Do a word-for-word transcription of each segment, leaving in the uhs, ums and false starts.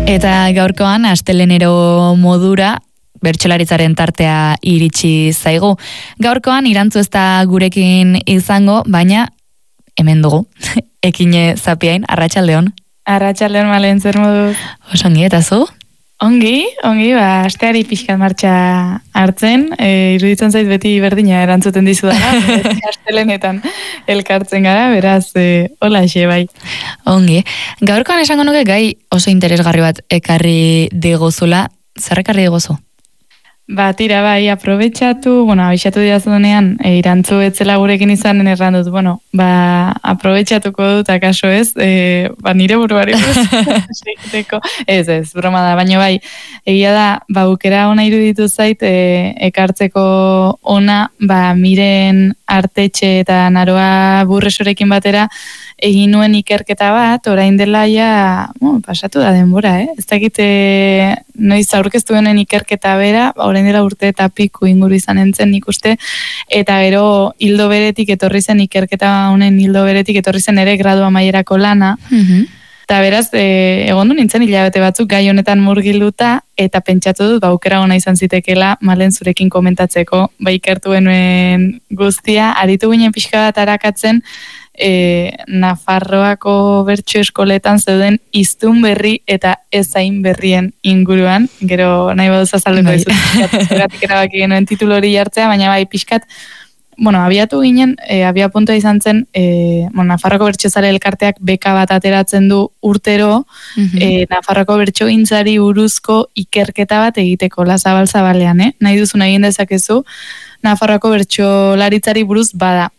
Eta gaurkoan astelenero modura bertsolaritzaren tartea iritsi zaigu. Gaurkoan irantzu ez da gurekin izango, baina hemen dugu. Ekine Zapiain, arratsaldeon. Arratsaldeon Malen, zer moduz? Osongi, eta zu? Ongi, ongi, ba, asteari pixkat martxa hartzen, e, iruditzen zait beti berdina erantzuten dizu dara, astelenetan elkartzen gara, beraz, e, hola xe, bai. Ongi, gaurkoan esango nuke gai oso interesgarri bat ekarri diguzula, zer ekarri diguzu? Ba, tira, bai, aprobetxatu, bueno, abixatu didazunean, e, irantzu etzela gurekin izanen erran dut, bueno, ba, aprobetxatuko dut, akaso ez, e, ba, nire buruari segiteko, ez, ez, broma da, baina bai, egia da, ba, bukera ona iruditu zait, e, ekartzeko ona, ba, miren artetxe eta naroa burresorekin batera, egin nuen ikerketa bat, orain dela ja, bueno, pasatu da denbora, eh? Ez dakit noiz aurkeztu denen ikerketa bera, orain dela urte eta piku inguru izan entzen ikuste, eta gero hildo beretik etorri zen ikerketa honen hildo beretik etorri zen ere gradu amaierako lana, Mhm. eta beraz, e, egon du nintzen hilabete batzuk gai honetan murgilduta, eta pentsatu dut, ba, aukera ona izan zitekela, Malen zurekin komentatzeko, ba, ikertu genuen guztia, aritu ginen pixka bat arakatzen, E, Nafarroako bertso eskoletan zeuden hiztun berri eta ezain berrien inguruan, gero nahi baduz azalduko dizut, zeratik erabaki genuen titulu hori jartzea, baina bai pixkat, bueno, abiatu ginen, e, abia puntua izan zen, e, bueno, Nafarroako bertsozale elkarteak beka bat ateratzen du urtero, Mhm. e, Nafarroako bertsogintzari buruzko ikerketa bat egiteko, la zabal-zabalean, eh? Nahi duzun egin dezakezu, Nafarroako bertsolaritzari buruz bada.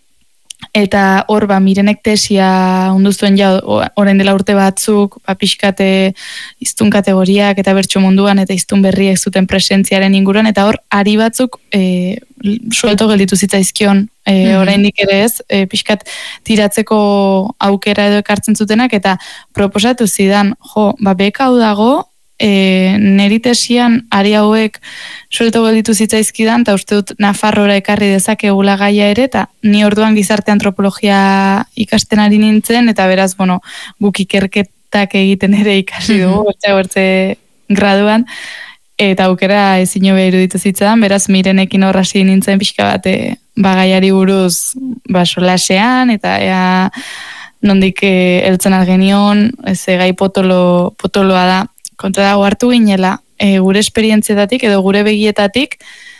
Eta hor, ba, mirenek tesia onduztuen ja, orain dela urte batzuk, ba, pixkate iztun kategoriak eta bertso munduan eta iztun berriek zuten presentziaren inguruan, eta hor, ari batzuk e, suelto gelditu zitzaizkion, e, oraindik ere ez, e, pixkat tiratzeko aukera edo ekartzen zutenak, eta proposatu zidan, jo, ba, beka hau dago, E, neri tesian ari hauek suelto gelditu zitzaizkidan, eta uste dut Nafarrora ekarri dezakegula gaia ere, eta ni orduan gizarte antropologia ikasten ari nintzen, eta beraz, bueno, guk ikerketak egiten ere ikasi dugu, bertza bertze graduan, eta aukera ezin hobe iruditu zitzadan, beraz mirenekin horrasi nintzen pixka bat, e, bagaiari buruz, ba, solasean, eta ea nondik e, eltzen algenion, ez gai potolo, potoloa da, kontra dago hartu ginela, e, gure esperientzietatik edo gure begietatik,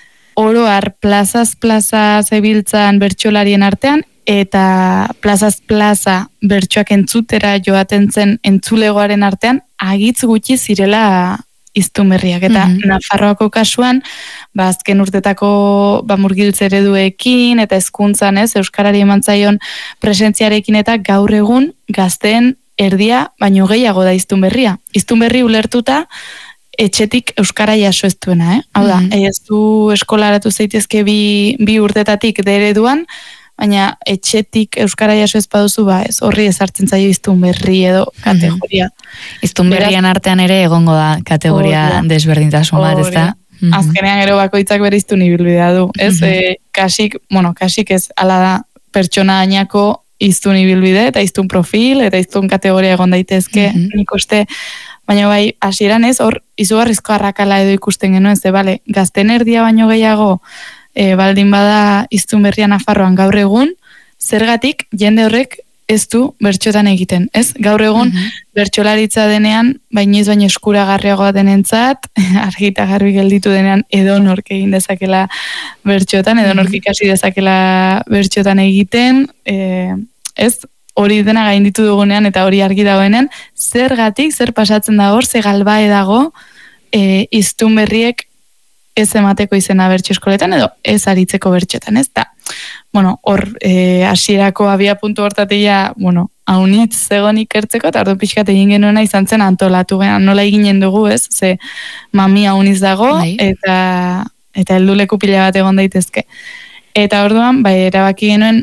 oro har plazaz plaza zebiltzan bertsolarien artean, eta plazaz plaza bertsoak entzutera joaten zen entzulegoaren artean, agitz gutxi zirela hiztun berriak. Eta Mhm. Nafarroako kasuan, ba, azken urtetako ba, murgiltze ereduekin, eta hezkuntzan ez, euskarari eman zaion presentziarekin, eta gaur egun gazteen erdia, baino gehiago da hiztun berria. Hiztun berri ulertuta, etxetik euskara jaso ez duena, eh? Hau da, Mhm. ez du eskolaratu zaitezke bi, bi urtetatik dereduan, baina etxetik euskara jaso ez baduzu, ba, ez horri ezartzen zaio hiztun berri edo kategoria. Hiztun berrien artean ere egongo da kategoria Hori da. desberdintasun bat, ez da? Hori. Azkenean gero bakoitzak bere hiztun ibilbidea du, ez? Mhm. E, kasik, bueno, kasik ez, ala da, pertsona gainako hiztun ibilbide, eta hiztun profil, eta hiztun kategoria egon daitezke, Mhm. nik uste, baina bai, hasieran ez, hor, izugarrizko arrakala edo ikusten genuen, ze, bale, gazten erdia baino gehiago, e, baldin bada hiztun berria Nafarroan gaur egun, zergatik jende horrek ez du bertxotan egiten, ez? Gaur egun, Mhm. bertsolaritza denean, bainoiz baino eskuragarriagoa denentzat, argita garbi gelditu denean edonork egin dezakela bertxotan, edonork ikasi dezakela bertxotan egiten, e, ez? Hori dena gainditu dugunean eta hori argi dagoenean, zergatik, zer pasatzen da hor, ze galbae dago, e, hiztun berriek ez emateko izena bertso eskoletan edo ez aritzeko bertxotan, ez da? Bueno, hor, e, hasierako abia puntu hortatia, bueno, haunitz zegoen ikertzeko, eta ordu pixkat egin genuena izan zen antolatu gehan, nola eginen dugu, ez? Ze mami hauniz dago, Bai. eta eta helduleku pila bat egon daitezke. Eta orduan, bai, erabaki genuen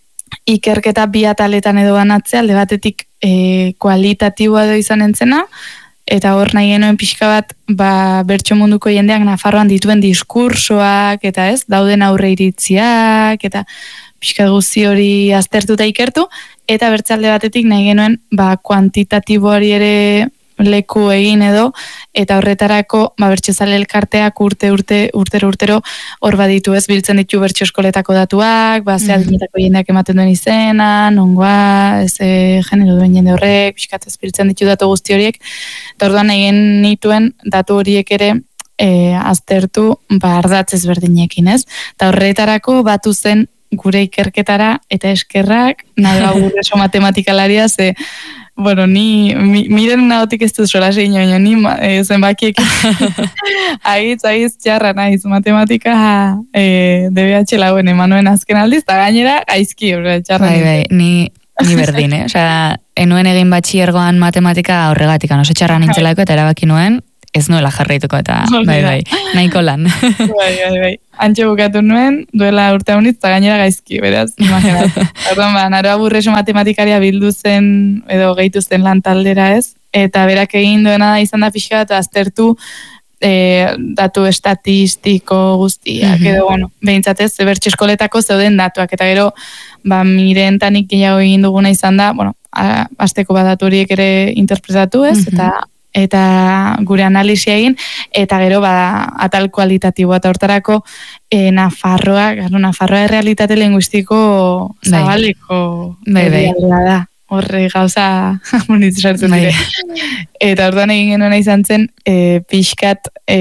ikerketa bi ataletan edo banatzea, alde batetik e, kualitatiboa edo izan entzena, eta hor nahi genuen pixka bat, ba, bertso munduko jendeak Nafarroan dituen diskursoak, eta ez, dauden aurre iritziak, eta pixka guzti hori aztertuta ikertu, eta bertzalde batetik nahi genuen, ba, kuantitatiboari ere leku egin edo, eta horretarako ba, bertsozale elkarteak urte urte urtero urtero hor baditu ez biltzen ditu bertso eskoletako datuak, ba, ze adinetako jendeak ematen duen izena, nongoa, ez e, genero duen jende horrek, pixkat ez biltzen ditu datu guzti horiek, eta orduan egin nituen datu horiek ere e, aztertu ba, ardatz ezberdinekin ez, eta horretarako batu zen gure ikerketara eta eskerrak, nahi gure oso matematikalaria, ze bueno, ni, mi, miren nagotik ez dut sola zein joan, ni e, zenbakiek agitz, agitz txarra naiz, matematika e, D B H lauen emanuen azken aldiz, eta gainera gaizki, txarra bai, bai, ni, ni berdin, eh? Osea, enuen egin batxiergoan matematika horregatik, oso txarra nintzelako eta erabaki nuen, ez nuela jarraituko eta bai, bai, nahiko lan. Bai, bai, bai. Antxe bukatu nuen, duela urte haunitz, eta gainera gaizki, beraz, imaginatu. Orduan, ba, Naroa Burreso matematikaria bildu zen, edo gehitu zen lan taldera ez, eta berak egin duena izan da pixka eta aztertu e, datu estatistiko guztiak, mm-hmm. edo, bueno, behintzatez, bertso eskoletako zeuden datuak, eta gero, ba, mirentanik gehiago egin duguna izan da, bueno, azteko bat datu horiek ere interpretatu ez, mm-hmm. eta eta gure analisia egin, eta gero bada atal kualitatiboa, eta hortarako e, Nafarroa, gero Nafarroa errealitate linguistiko zabaleko bai, bai. da, horre gauza monitzu sartzen dire. Eta orduan egin genuena izan zen, e, pixkat e,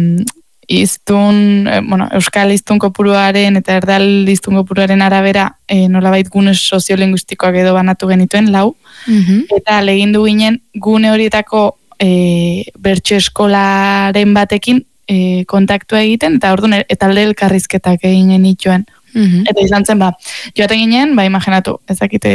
iztun, e, bueno, euskal iztun kopuruaren eta erdal iztun kopuruaren arabera e, nolabait gune soziolinguistikoak edo banatu genituen, lau, mm-hmm. eta legindu ginen gune horietako E, bertso eskolaren batekin e, kontaktua egiten, eta orduan eta alde elkarrizketak egin genituen. Mm-hmm. Eta izan zen, ba, joaten ginen, ba, imaginatu, ezakite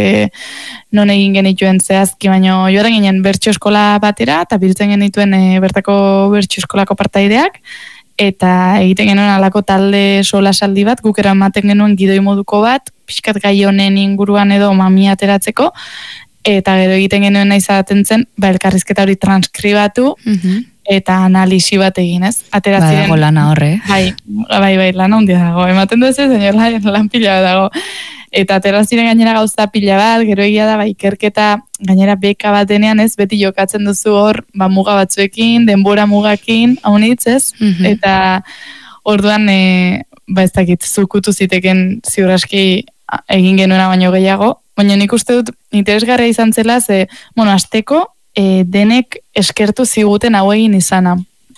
non egin genituen zehazki, baino joaten ginen bertso eskola batera, eta biltzen genituen e, bertako bertso eskolako partaideak, eta egiten genuen alako talde solasaldi bat, guk eramaten genuen gidoi moduko bat, pixkat gai honen inguruan edo mamia ateratzeko, eta gero egiten genuen nahi zaten zen, ba, elkarrizketa hori transkribatu, mm-hmm. eta analisi bat egin, ez? Ateratzen. Ba, dago lana horre. Bai, bai, bai, lana hundia dago. Ematen duzu, senyor, lan, lan pila dago. Eta ateratzen gainera gauza pila bat, gero egia da, ba, ikerketa gainera beka bat denean, ez? Beti jokatzen duzu hor, ba, muga batzuekin, denbora mugakin, haunitz, ez? Mm-hmm. Eta orduan, e, ba, ez dakit, zukutu ziteken ziurraski egin genuena baino gehiago, baina nik uste dut interesgarria izan zela, ze, bueno, azteko e, denek eskertu ziguten hau egin izana.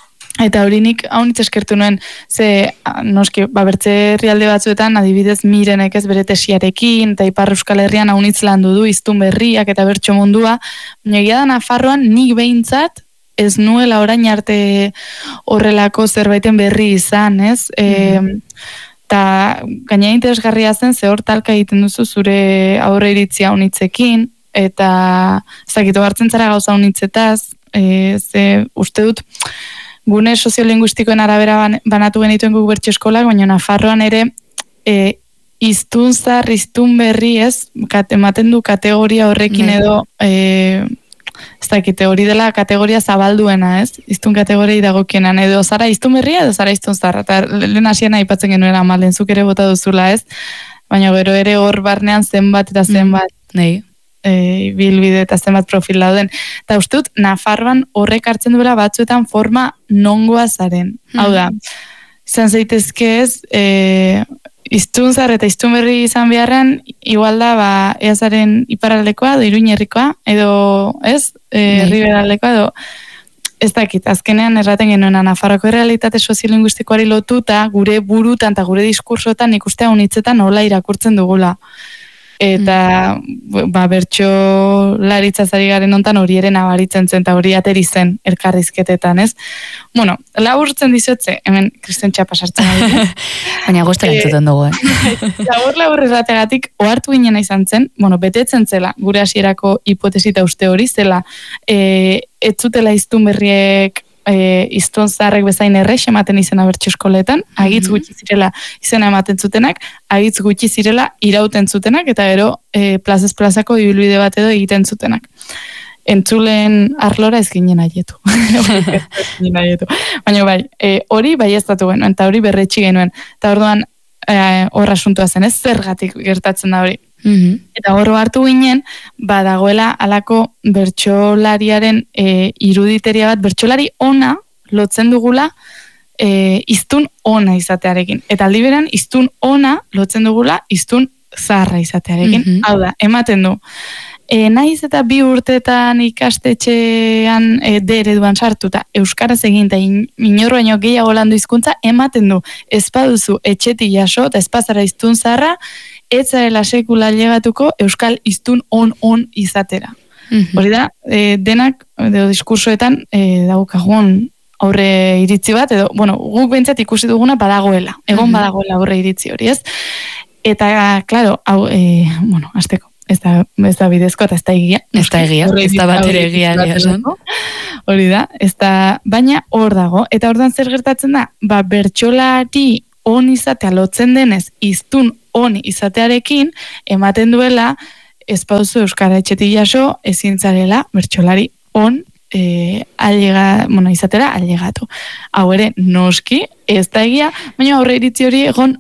Eta hori nik hau nitz eskertu nuen, ze, noski, ba, bertze herrialde batzuetan, adibidez mirenek ez bere tesiarekin, eta Ipar Euskal Herrian hau nitz landu du, iztun berriak eta bertso mundua, baina egia da Nafarroan nik behintzat, ez nuela orain arte horrelako zerbaiten berri izan, ez? Mm-hmm. E, eta gaina interesgarria zen, ze hor talka egiten duzu zure aurre iritzia unitzekin, eta zakitu hartzen zara gauza unitzetaz, e, ze uste dut gune soziolinguistikoen arabera banatu genituen guk bertso eskolak, baina Nafarroan ere e, iztun zar, iztun berri ez, ematen du kategoria horrekin edo e, ez dakite hori dela kategoria zabalduena, ez? Iztun kategoriai dagokienan, edo zara iztun berria, edo zara iztun zarra, eta lehen hasian aipatzen genuen amalen, zuk ere bota duzula, ez? Baina gero ere hor barnean zenbat eta zenbat mm. e, bilbide eta zenbat profil dauden. Eta uste dut, Nafarroan horrek hartzen duela batzuetan forma nongoa zaren. Mm. Hau da, izan zaitezke ez, e, iztun zar eta iztun berri izan beharren, igual da, ba, eazaren iparaldekoa, edo Iruñerrikoa, edo, ez, e, Riberaldekoa, edo, ez dakit, azkenean erraten genuena Nafarroko realitate soziolinguistikoari lotuta, gure burutan eta gure diskursotan ikustea unitzetan nola irakurtzen dugula. Eta, mm. ba, bertso laritzazari garen ontan hori ere nabaritzen zen, eta hori ateri zen elkarrizketetan, ez? Bueno, laburtzen dizotze, hemen Kristen Txapa sartzen ari. Baina guztaren e, entzuten dugu, eh? Labur-labur errategatik, ohartu ginen izan zen, bueno, betetzen zela, gure hasierako hipotesita uste hori zela, e, ez zutela iztun berriek e, iztun zaharrek bezain errex ematen izena bertso eskoletan, agitz gutxi zirela izena ematen zutenak, agitz gutxi zirela irauten zutenak, eta gero e, plazez plazako ibilbide bat edo egiten zutenak. Entzulen arlora ez ginen aietu. Baina bai, e, hori bai ez datu genuen, eta hori berretxi genuen. Eta orduan, e, horra asuntua zen, ez zergatik gertatzen da hori. Mhm. Eta hor hartu ginen, badagoela alako bertsolariaren e, iruditeria bat, bertsolari ona lotzen dugula e, iztun ona izatearekin. Eta aldi beran, iztun ona lotzen dugula iztun zaharra izatearekin. Mhm. Hau da, ematen du. E, naiz eta bi urtetan ikastetxean e, D ereduan sartuta euskaraz egin eta inor baino gehiago landu hizkuntza ematen du ez baduzu etxetik jaso eta ez bazara hiztun zaharra ez zarela sekula ailegatuko euskal hiztun on-on izatera. Mhm. Hori da, e, denak edo diskursoetan e, daukagun aurre iritzi bat, edo, bueno, guk bentsat ikusi duguna badagoela, egon Mhm. badagoela aurre iritzi hori, ez? Eta, claro, hau, e, bueno, azteko. Ez da, ez da bidezko eta ez da egia. Ez da egia, ez da bat ere egia egia esan. Hori da, ez da, baina hor dago. Eta ordan zer gertatzen da, ba, bertsolari on izatea lotzen denez, iztun on izatearekin, ematen duela, ez pauzu euskara etxetik jaso, ezin zarela bertsolari on e, ailega, bueno, izatera ailegatu. Hau ere, noski, ez da egia, baina aurre iritzi hori egon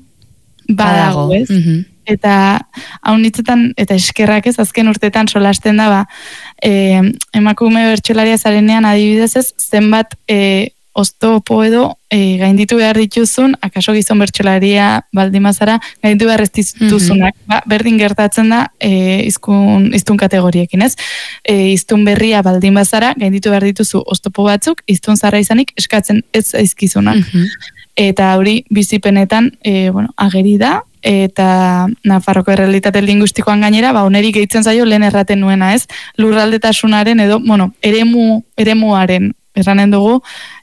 badago, ez? Mhm. Eta haunitzetan, eta eskerrak ez, azken urtetan solasten da, ba, e, emakume bertsolaria zarenean adibidez ez, zenbat e, oztopo edo e, gainditu behar dituzun, akaso gizon bertsolaria baldimazara, gainditu behar ez dituzunak. Mm-hmm. Ba, berdin gertatzen da e, izkun, iztun kategoriekin, ez? E, iztun berria baldin bazara, gainditu behar dituzu oztopo batzuk, iztun zarra izanik eskatzen ez aizkizunak. Mhm. Eta hori bizipenetan e, bueno, ageri da, eta Nafarroko errealitate lingustikoan gainera, ba, oneri gehitzen zaio lehen erraten nuena, ez? Lurraldetasunaren edo, bueno, eremu, eremuaren, erranen dugu,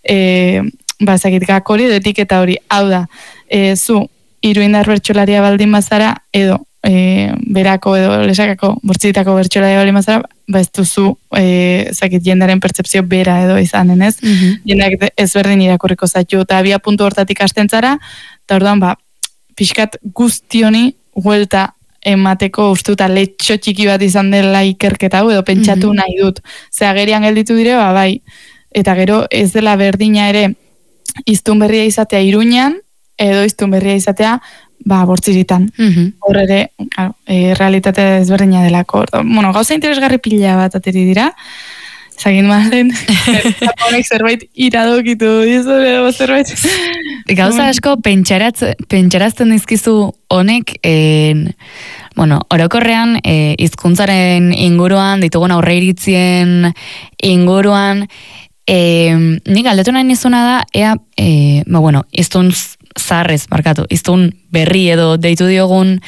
e, ba, ezakit, gakori edo etiketa hori. Hau da, e, zu, iruindar bertsolaria baldin bazara, edo, e, berako edo lesakako bortzitako bertsolaria baldin bazara, ba, ez duzu, e, ezakit, jendaren pertzepzio bera edo izanen, ez? Mhm. Jendak ezberdin irakurriko zaitu, eta abia puntu hortatik hasten zara, eta orduan, ba, pixkat guztioni huelta emateko ustuta letxo txiki bat izan dela ikerketa hau, edo pentsatu Mhm. nahi dut. Ze agerian gelditu dire, ba, bai, eta gero ez dela berdina ere iztun berria izatea Iruñan, edo iztun berria izatea, ba, Bortziritan. Mhm. Hor ere, claro, e, realitate ezberdina delako. Ordo, bueno, gauza interesgarri pila bat ateri dira, zagin malen, japonek zerbait iradokitu, dizu, edo zerbait. Gauza asko pentsaratz, pentsarazten dizkizu honek, en, bueno, orokorrean e, hizkuntzaren inguruan, ditugun aurreiritzien inguruan, e, nik galdetu nahi nizuna da, ea, e, ba, bueno, iztun zarrez, markatu, iztun berri edo deitu diogun,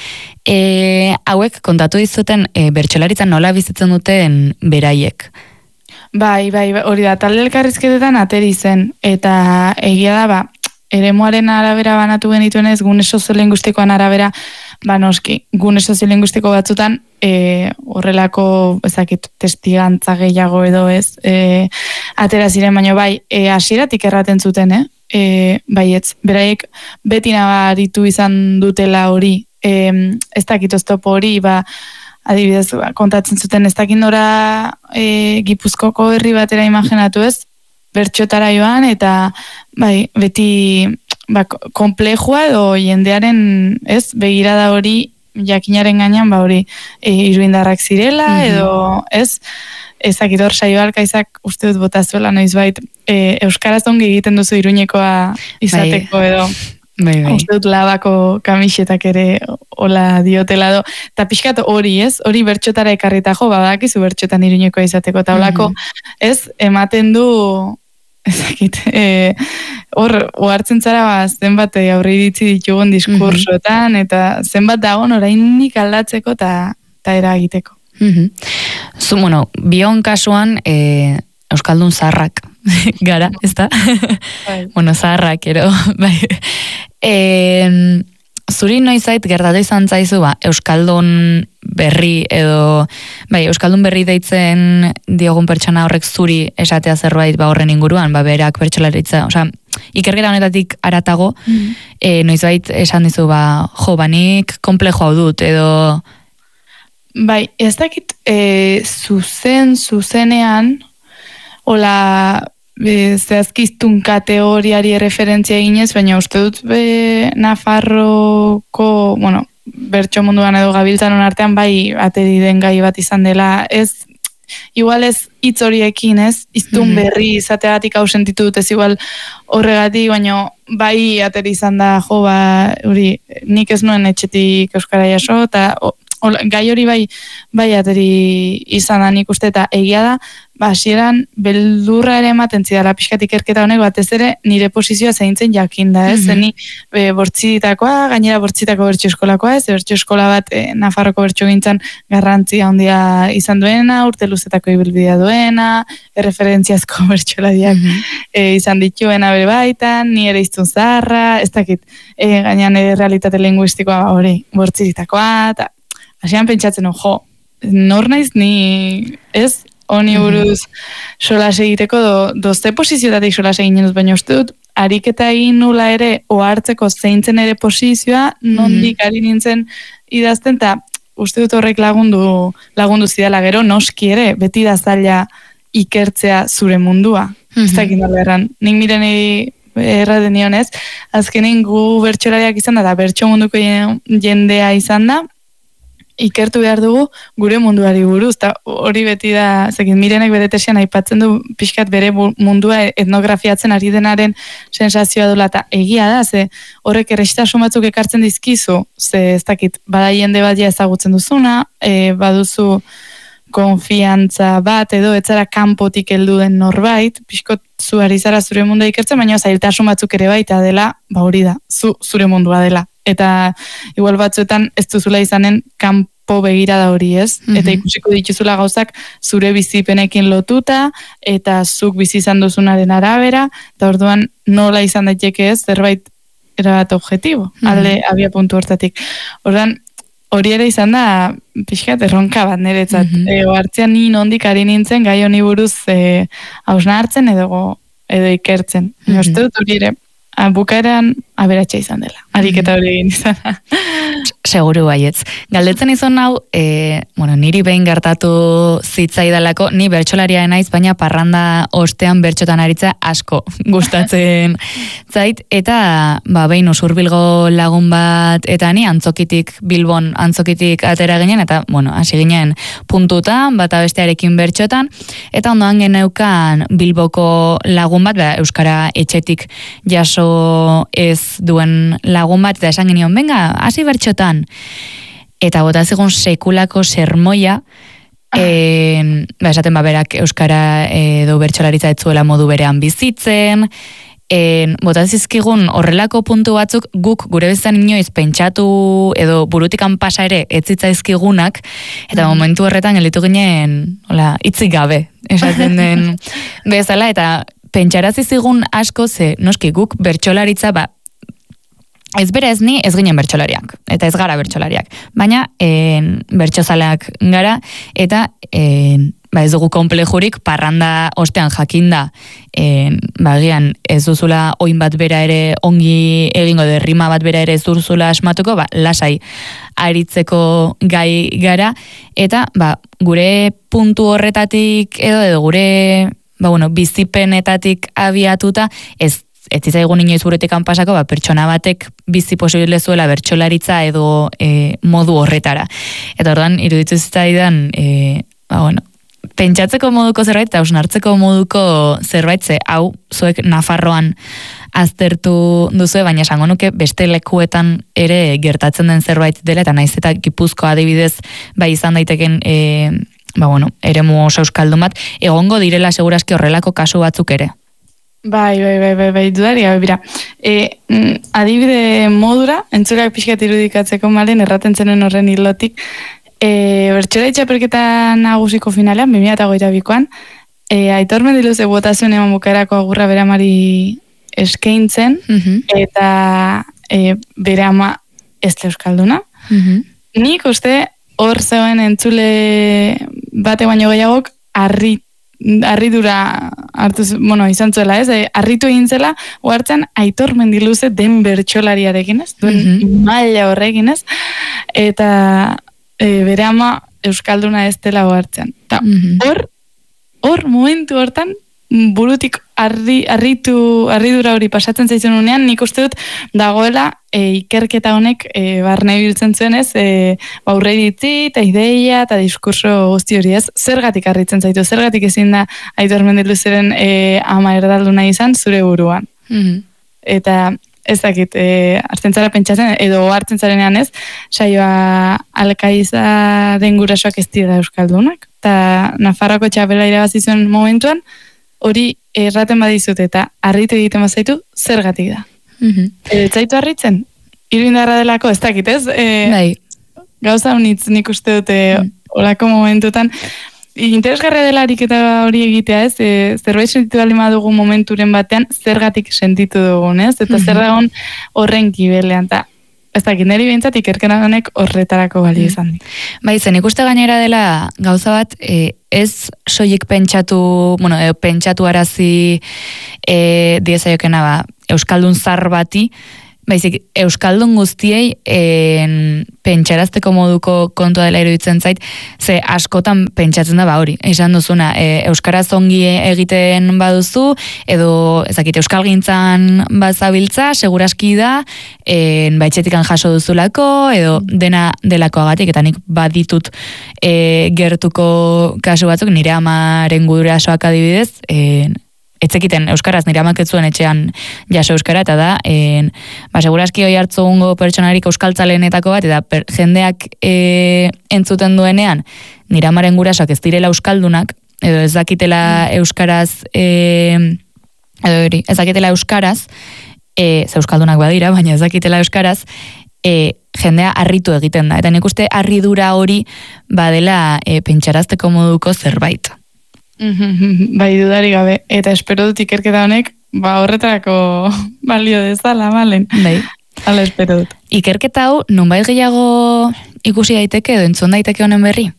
e, hauek kontatu dizuten e, bertsolaritzan nola bizitzen duten beraiek. Bai, bai, bai, hori da, talde elkarrizketetan ateri zen, eta egia da, ba, eremuaren arabera banatu genituenez, gune soziolinguistikoan arabera, ba noski, gune soziolinguistiko batzutan, e, horrelako, ezakit, testigantza gehiago edo ez, e, atera ziren, baina bai, e, hasieratik erraten zuten, eh? E, baietz, beraiek beti nabaritu izan dutela hori, e, ez dakit oztopo hori, ba, adibidez, ba, kontatzen zuten ez dakit nora e, Gipuzkoko herri batera imaginatu ez, bertxotara joan, eta bai, beti ba, komplejua edo jendearen ez, begirada hori jakinaren gainean, ba hori e, iruindarrak zirela, Mhm. edo ez, ezakit hor saio alkaizak uste dut botazuela noizbait, e, euskaraz ongi egiten duzu Iruñekoa izateko edo. Bai, bai. Uste dut labako kamisetak ere hola diotela do. Eta pixkat hori, ez? Hori bertxotara ekarrita jo, badakizu bertxotan Iruñekoa izateko. Eta holako, ez? Ematen du, ezakit, e, hor, ohartzen zara, ba, zenbat aurre iritzi ditugun diskursoetan, eta zenbat dagoen oraindik aldatzeko eta eragiteko. Mhm. Zu, bueno, bion kasuan, e, Euskaldun zaharrak gara, ez da? Bai. Bueno, zaharrak, ero, bai. E, zuri noizait gertatu izan zaizu, ba, Euskaldun berri edo, bai, Euskaldun berri deitzen diogun pertsona horrek zuri esatea zerbait ba horren inguruan, ba, berak bertsolaritza, osea, ikerketa honetatik aratago, Mhm. e, noizait esan dizu, ba, jo, banik komplejo hau dut, edo... Bai, ez dakit e, zuzen, zuzenean, hola, e, zehazkiztun kategoriari referentzia eginez, baina uste dut be, Nafarroko, bueno, bertso munduan edo gabiltzanon artean bai ateri den gai bat izan dela, ez igual ez hitz horiekin, ez? Iztun berri izateagatik hau sentitu dut, ez igual horregatik, baina bai ateri izan da, jo, ba, hori, nik ez nuen etxetik euskara jaso, eta gai hori bai, bai ateri izan da nik uste, eta egia da, ba, hasieran beldurra ere ematen zidala pixkat ikerketa honek, batez ere nire posizioa zeintzen jakin da, ez? Zeni e, bortzitakoa, gainera bortzitako bertso eskolakoa, ez? Bertso eskola bat e, Nafarroko bertso gintzan garrantzia handia izan duena, urte luzetako ibilbidea duena, erreferentziazko bertsolariak e, izan dituena bere baitan, ni ere iztun zaharra, ez dakit, e, gainean ere realitate linguistikoa hori, bortzitakoa, eta hasian pentsatzen, jo, nor naiz ni, ez? Honi buruz solas egiteko do, dozte posizioetatik solas egin dut, baina uste dut, ariketa egin nula ere, ohartzeko zeintzen ere posizioa, nondik ari nintzen idazten, eta uste dut horrek lagundu, lagundu zidala gero, noski ere, beti da zaila ikertzea zure mundua. Ez dakit nola erran. Nik miren erraten dionez, azkenin gu bertsolariak izan da, eta bertso munduko jendea izan da, ikertu behar dugu gure munduari buruz, eta hori beti da, zekin mirenek bere tesian aipatzen du pixkat bere mundua etnografiatzen ari denaren sensazioa dula, eta egia da, ze horrek errexitasun batzuk ekartzen dizkizu, ze ez dakit, bada jende bat ja ezagutzen duzuna, e, baduzu konfiantza bat, edo etzara kanpotik heldu den norbait, pixkot zu ari zara zure mundua ikertzen, baina zailtasun batzuk ere baita dela, ba hori da, zu, zure mundua dela. Eta igual batzuetan ez duzula izanen kanpo begirada hori, ez? Mm-hmm. Eta ikusiko dituzula gauzak zure bizipenekin lotuta, eta zuk bizi izan duzunaren arabera, eta orduan nola izan daiteke ez, zerbait erabat objektibo, mm-hmm. alde abia puntu hortatik. Orduan, hori ere izan da, pixkat, erronka bat niretzat. Mm-hmm. E, oartzean ni nondik ari nintzen, gai honi buruz e, hausna hartzen edo, edo ikertzen. Mm-hmm. Uste dut hori ere, bukaeran aberatsa izan dela. Ariketa hori egin izan. Seguru baietz. Galdetzen izan hau, e, bueno, niri behin gertatu zitzaidalako, ni bertsolaria naiz, baina parranda ostean bertxotan aritza asko gustatzen zait, eta ba, behin usurbilgo lagun bat, eta ni antzokitik, Bilbon antzokitik atera ginen, eta bueno, hasi ginen puntutan, bata bestearekin bertxotan, eta ondoan geneukan Bilboko lagun bat, ba, euskara etxetik jaso ez duen lagun bat, eta esan genion, venga, hasi bertxotan. Eta bota zegoen sekulako sermoia, en, ba, esaten baberak euskara edo bertxolaritza etzuela modu berean bizitzen, en, bota zizkigun horrelako puntu batzuk guk gure bezan inoiz pentsatu edo burutikan pasa ere etzitzaizkigunak, eta mm. momentu horretan gelitu ginen, hola, itzik gabe, esaten den bezala, eta pentsarazi zigun asko ze, noski guk bertxolaritza, ba, ez bere ez ni ez ginen bertsolariak, eta ez gara bertsolariak, baina en, bertsozaleak gara, eta en, ba ez dugu konplejurik parranda ostean jakinda, en, bagian ez duzula oin bat bera ere ongi egingo, de rima bat bera ere ez duzula asmatuko, ba, lasai aritzeko gai gara, eta ba, gure puntu horretatik edo, edo gure ba, bueno, bizipenetatik abiatuta, ez ez zaigun inoiz buretekan pasako, ba, pertsona batek bizi posible zuela bertsolaritza edo e, modu horretara. Eta orduan, iruditu zitzaidan, e, ba, bueno, pentsatzeko moduko zerbait, eta hausnartzeko moduko zerbait, ze hau, zuek Nafarroan aztertu duzue, baina esango nuke beste lekuetan ere gertatzen den zerbait dela, eta naiz eta Gipuzko adibidez, bai izan daiteken, e, ba, bueno, eremu oso euskaldun bat, egongo direla seguraski horrelako kasu batzuk ere. Bai, bai, bai, bai, bai, dudaria, bai, bira. E, adibide modura, entzulak pixkat irudikatzeko malen, erraten zenuen horren hilotik, e, bertxola itxaperketa nagusiko finalean, bi mila hogeita bikoan, e, Aitor Mendiluze botazioen eman bukaerako agurra bere amari eskaintzen, mm-hmm. eta e, bere ama ez euskalduna. Mm-hmm. Nik uste hor zegoen entzule bate baino gehiagok harrit arridura hartu, bueno, izan zuela, ez? Arritu egin zela, oartzen Aitor Mendiluze den bertsolariarekin, ez? Duen mm-hmm. maila horrekin, ez? Eta e, bere ama euskalduna ez dela oartzen. Ta, mm-hmm. hor, hor momentu hortan, burutik arri, arritu, arridura hori pasatzen zaizun unean, nik uste dut dagoela e, ikerketa honek e, barne biltzen zuen ez, e, baurre ditzi, eta ideia, eta diskurso guzti hori ez, zergatik arritzen zaitu, zergatik ezin da Aitor Mendiluzeren e, ama erdalduna izan zure buruan. Mm-hmm. Eta ez dakit, e, hartzen zara pentsatzen, edo hartzen zarenean ez, saioa Alkaizaren gurasoak ez dira euskaldunak, eta Nafarroako txapela irabazi zuen momentuan, hori erraten badizut eta harritu egiten bazaitu, zergatik da. Mm-hmm. Ez zaitu harritzen? Iruindarra delako, ez dakit ez? E, bai. Gauza honitz nik uste dute mm. olako momentutan, interesgarria delarik eta hori egitea ez, e, zerbait sentitu bali madugu momenturen batean, zergatik sentitu dugun ez, eta mm-hmm. zer dagoen horren kibelean, eta ez dakit, niri behintzat ikerkera honek horretarako bali izan dik. Bai, zen ikuste gainera dela gauza bat, e, ez soilik pentsatu, bueno, e, pentsatu arazi e, diezaiokena ba, Euskaldun zar bati, baizik, Euskaldun guztiei en, pentsarazteko moduko kontua dela iruditzen zait, ze askotan pentsatzen da ba hori, esan duzuna, e, Euskaraz ongi egiten baduzu, edo ezakit Euskalgintzan bazabiltza, seguraski da, en, baitxetikan jaso duzulako, edo dena delakoagatik, eta nik baditut e, gertuko kasu batzuk, nire amaren gurasoak adibidez, en, etzekiten euskaraz nire amak ez zuen etxean jaso euskara, eta da, en, ba, seguraski hoi hartzungo pertsonarik euskaltzalenetako bat, eta per, jendeak e, entzuten duenean, nire amaren gurasoak ez direla euskaldunak, edo ez dakitela euskaraz, e, edo hori, ez dakitela euskaraz, e, ze euskaldunak badira, baina ez dakitela euskaraz, e, jendea harritu egiten da, eta nik uste harridura hori badela e, pentsarazteko moduko zerbait. Bai, dudari gabe, eta espero dut ikerketa honek, ba horretarako balio dezala, malen. Bai. Hala espero dut. Ikerketa hau, nonbait gehiago ikusi daiteke, edo entzun daiteke honen berri?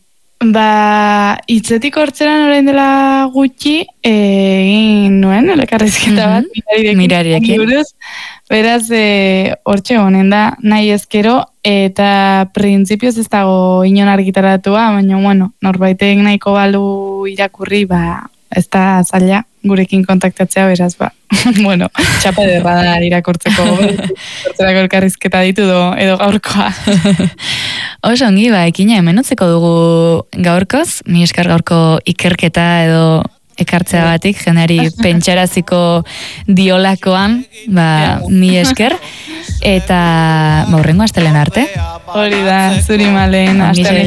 Ba, hitzetik hortzeran orain dela gutxi, egin nuen, elkarrizketa bat, mm-hmm. mirarirekin. Mirarirekin. Beraz, hortxe honen da, nahi ezkero, eta printzipioz ez dago inon argitaratua, baina, bueno, norbaitek nahiko balu irakurri, ba, ez da zaila gurekin kontaktatzea, beraz, ba, bueno, txapa derra da irakurtzeko, hortzerako elkarrizketa ditu do, edo gaurkoa. Oso ongi, ba, ekina hemen utzeko dugu gaurkoz, mi esker gaurko ikerketa edo ekartzea batik, jenari pentsaraziko diolakoan, ba, mi esker, eta ba, hurrengo astelen arte. Hori da, zuri malen, astelen.